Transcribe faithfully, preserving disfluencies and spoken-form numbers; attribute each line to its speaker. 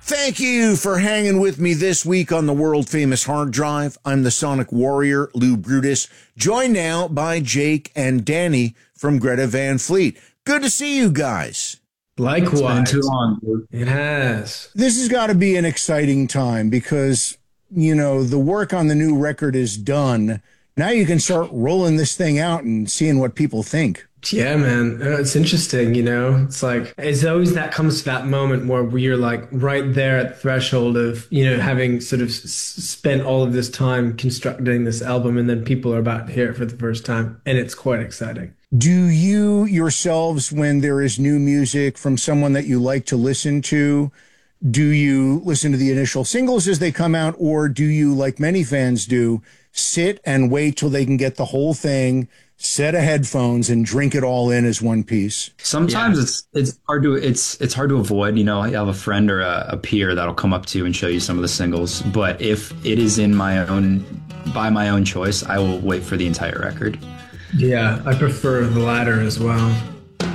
Speaker 1: Thank you for hanging with me this week on the world-famous Hard Drive. I'm the Sonic Warrior, Lou Brutus, joined now by Jake and Danny from Greta Van Fleet. Good to see you guys.
Speaker 2: Likewise.
Speaker 3: It's been too long, dude.
Speaker 2: Yes.
Speaker 4: This has got to be an exciting time because, you know, the work on the new record is done. Now you can start rolling this thing out and seeing what people think.
Speaker 2: Yeah, man. Uh, It's interesting, you know? It's like, it's always that comes to that moment where you're like right there at the threshold of, you know, having sort of s- spent all of this time constructing this album, and then people are about to hear it for the first time. And it's quite exciting.
Speaker 4: Do you yourselves, when there is new music from someone that you like to listen to, do you listen to the initial singles as they come out, or do you, like many fans do, sit and wait till they can get the whole thing, set of headphones, and drink it all in as one piece?
Speaker 3: Sometimes
Speaker 2: Yeah.
Speaker 3: it's it's hard to it's it's hard to avoid. You know, you have a friend or a, a peer that'll come up to you and show you some of the singles. But if it is in my own by my own choice, I will wait for the entire record.
Speaker 2: Yeah, I prefer the latter as well.